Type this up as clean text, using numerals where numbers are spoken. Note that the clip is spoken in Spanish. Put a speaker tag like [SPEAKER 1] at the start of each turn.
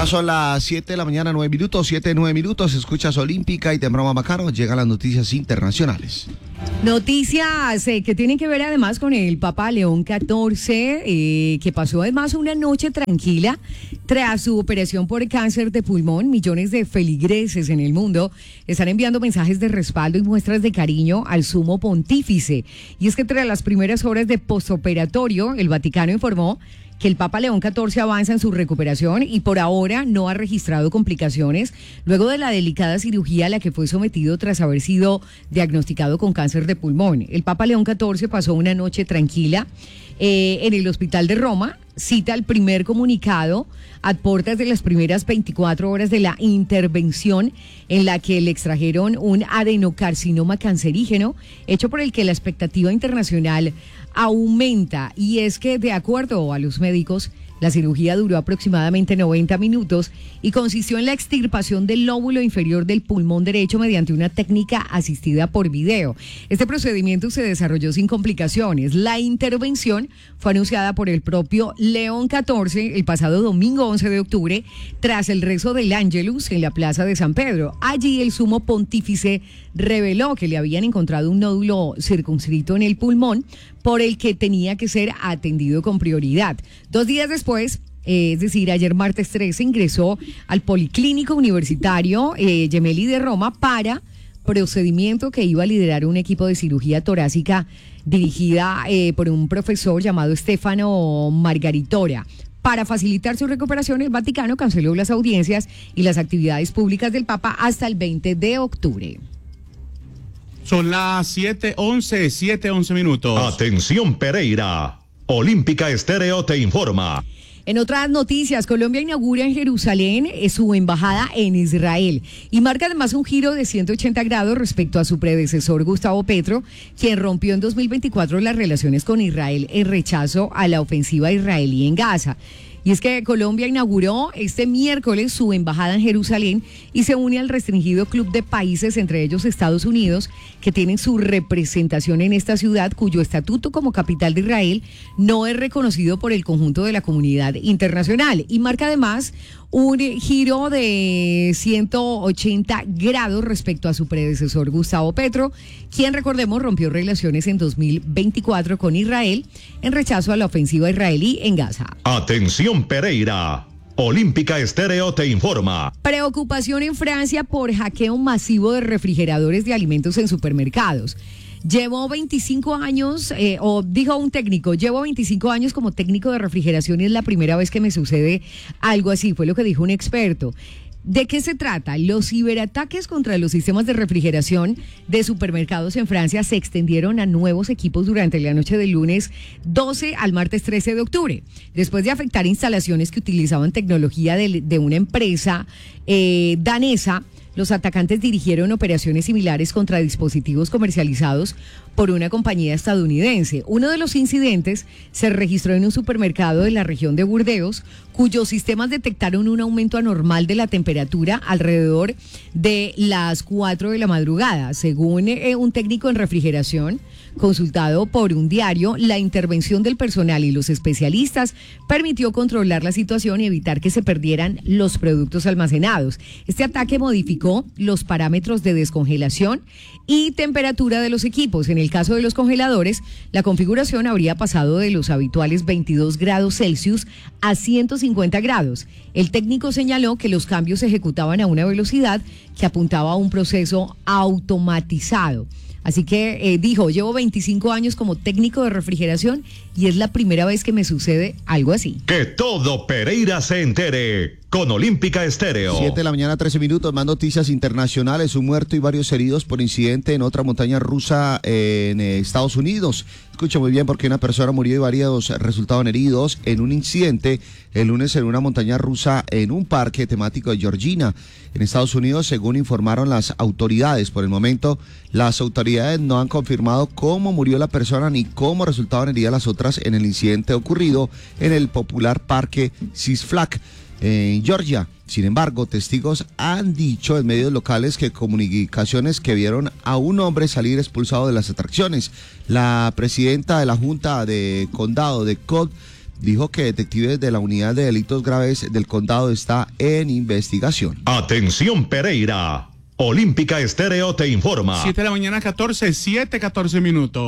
[SPEAKER 1] Ya son las 7 de la mañana, 9 minutos, 7, 9 minutos. Escuchas Olímpica y Temprano Bacano. Llegan las noticias internacionales.
[SPEAKER 2] Noticias que tienen que ver además con el Papa León XIV, que pasó además una noche tranquila tras su operación por cáncer de pulmón. Millones de feligreses en el mundo están enviando mensajes de respaldo y muestras de cariño al sumo pontífice. Y es que tras las primeras horas de postoperatorio, el Vaticano informó que el Papa León XIV avanza en su recuperación y por ahora no ha registrado complicaciones luego de la delicada cirugía a la que fue sometido tras haber sido diagnosticado con cáncer de pulmón. El Papa León XIV pasó una noche tranquila en el hospital de Roma. Cita el primer comunicado a puertas de las primeras 24 horas de la intervención en la que le extrajeron un adenocarcinoma cancerígeno, hecho por el que la expectativa internacional aumenta. Y es que, de acuerdo a los médicos, la cirugía duró aproximadamente 90 minutos y consistió en la extirpación del lóbulo inferior del pulmón derecho mediante una técnica asistida por video. Este procedimiento se desarrolló sin complicaciones. La intervención fue anunciada por el propio León XIV el pasado domingo 11 de octubre tras el rezo del Ángelus en la Plaza de San Pedro. Allí el sumo pontífice reveló que le habían encontrado un nódulo circunscrito en el pulmón por el que tenía que ser atendido con prioridad. 2 días después, es decir, ayer martes 13, ingresó al Policlínico Universitario Gemelli de Roma para procedimiento que iba a liderar un equipo de cirugía torácica dirigida por un profesor llamado Stefano Margaritora. Para facilitar su recuperación, el Vaticano canceló las audiencias y las actividades públicas del Papa hasta el 20 de octubre.
[SPEAKER 3] Son las 7:11 minutos.
[SPEAKER 4] Atención Pereira. Olímpica Estéreo te informa.
[SPEAKER 2] En otras noticias, Colombia inaugura en Jerusalén su embajada en Israel y marca además un giro de 180 grados respecto a su predecesor Gustavo Petro, quien rompió en 2024 las relaciones con Israel en rechazo a la ofensiva israelí en Gaza. Y es que Colombia inauguró este miércoles su embajada en Jerusalén y se une al restringido club de países, entre ellos Estados Unidos, que tienen su representación en esta ciudad, cuyo estatuto como capital de Israel no es reconocido por el conjunto de la comunidad internacional. Y marca además un giro de 180 grados respecto a su predecesor Gustavo Petro, quien, recordemos, rompió relaciones en 2024 con Israel en rechazo a la ofensiva israelí en Gaza.
[SPEAKER 4] Atención Pereira. Olímpica Estéreo te informa.
[SPEAKER 2] Preocupación en Francia por hackeo masivo de refrigeradores de alimentos en supermercados. Llevo 25 años, dijo un técnico, llevo 25 años como técnico de refrigeración y es la primera vez que me sucede algo así, fue lo que dijo un experto. ¿De qué se trata? Los ciberataques contra los sistemas de refrigeración de supermercados en Francia se extendieron a nuevos equipos durante la noche del lunes 12 al martes 13 de octubre. Después de afectar instalaciones que utilizaban tecnología de una empresa danesa, los atacantes dirigieron operaciones similares contra dispositivos comercializados por una compañía estadounidense. Uno de los incidentes se registró en un supermercado de la región de Burdeos, cuyos sistemas detectaron un aumento anormal de la temperatura alrededor de las 4 de la madrugada. Según un técnico en refrigeración consultado por un diario, la intervención del personal y los especialistas permitió controlar la situación y evitar que se perdieran los productos almacenados. Este ataque modificó los parámetros de descongelación y temperatura de los equipos. En el caso de los congeladores, la configuración habría pasado de los habituales 22 grados Celsius a 150 grados. El técnico señaló que los cambios se ejecutaban a una velocidad que apuntaba a un proceso automatizado. Así que dijo, llevo 25 años como técnico de refrigeración y es la primera vez que me sucede algo así.
[SPEAKER 4] Que todo Pereira se entere con Olímpica Estéreo.
[SPEAKER 1] 7 de la mañana, 13 minutos, más noticias internacionales. Un muerto y varios heridos por incidente en otra montaña rusa en Estados Unidos. Escucha muy bien porque una persona murió y varios resultaron heridos en un incidente el lunes en una montaña rusa en un parque temático de Georgia, en Estados Unidos, según informaron las autoridades. Por el momento, las autoridades no han confirmado cómo murió la persona ni cómo resultaron heridas las otras en el incidente ocurrido en el popular parque Six Flags en Georgia. Sin embargo, testigos han dicho en medios locales que comunicaciones que vieron a un hombre salir expulsado de las atracciones. La presidenta de la Junta de Condado de Cobb, dijo que detectives de la Unidad de Delitos Graves del Condado está en investigación.
[SPEAKER 4] Atención Pereira. Olímpica Estéreo te informa.
[SPEAKER 3] 7 de la mañana, 14 minutos.